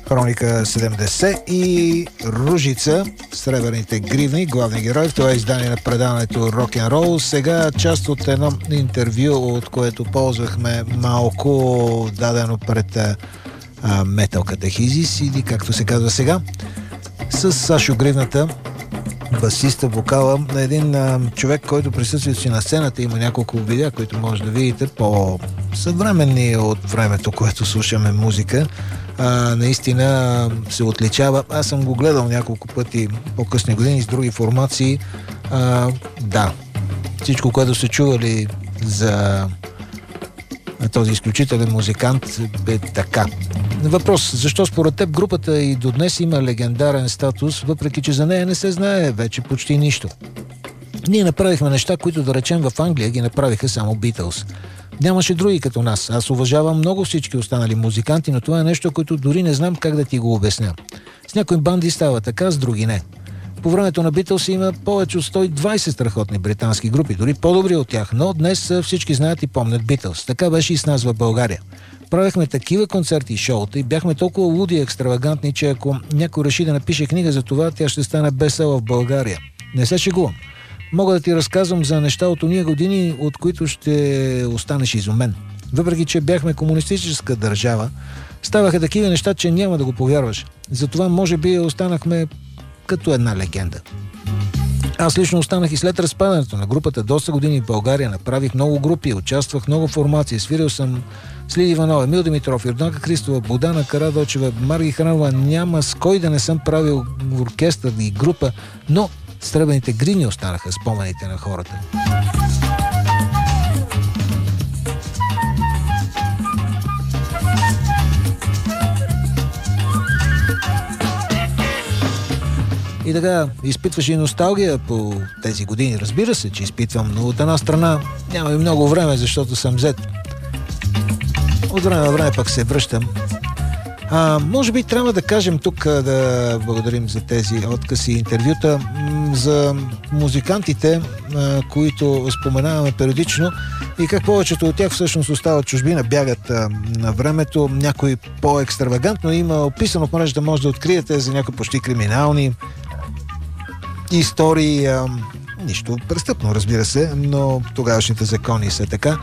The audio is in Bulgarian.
Хроника 70 и Ружица, Сребърните гривни, главни герои в това издание на предаването Рок-н-рол. Сега част от едно интервю, от което ползвахме малко, дадено пред Метал Катехизис, или както се казва сега, с Сашо Гривната, басиста, вокала на един човек, който присъствието си на сцената, има няколко видеа, които може да видите, по-съвременни от времето, което слушаме музика. Наистина се отличава. Аз съм го гледал няколко пъти по-късни години с други формации. Да, всичко, което сте чували за този изключителен музикант, бе така. Въпрос: защо според теб групата и до днес има легендарен статус, въпреки че за нея не се знае вече почти нищо? Ние направихме неща, които, да речем, в Англия ги направиха само Beatles. Нямаше други като нас. Аз уважавам много всички останали музиканти, но това е нещо, което дори не знам как да ти го обясня. С някои банди става така, с други не. По времето на Beatles има повече от 120 страхотни британски групи, дори по-добри от тях, но днес всички знаят и помнят Beatles. Така беше и с нас в България. Правихме такива концерти и шоута и бяхме толкова луди и екстравагантни, че ако някой реши да напише книга за това, тя ще стане бестселър в България. Не се шегувам. Мога да ти разказвам за неща от ония години, от които ще останеш изумен. Въпреки че бяхме комунистическа държава, ставаха такива неща, че няма да го повярваш. Затова може би останахме като една легенда. Аз лично останах и след разпадането на групата. Доста години в България направих много групи, участвах в много формации. Свирил съм с Лиди Иванова, Емил Димитров, Йорданка Христова, Бодана Карадочева, Марги Хранова. Няма с кой да не съм правил оркестър и група, но Сребърните гривни останаха спомените на хората. И така, изпитваш и носталгия по тези години. Разбира се, че изпитвам, но от една страна няма и много време, защото съм зет. От време на време пък се връщам. Може би трябва да кажем тук, да благодарим за тези откъси и интервюта, за музикантите, които споменаваме периодично и как повечето от тях всъщност остават чужбина, бягат на времето. Някои по-екстравагантно има описано в мрежата, може да откриете за някои почти криминални истории. Нищо престъпно, разбира се, но тогавашните закони са така.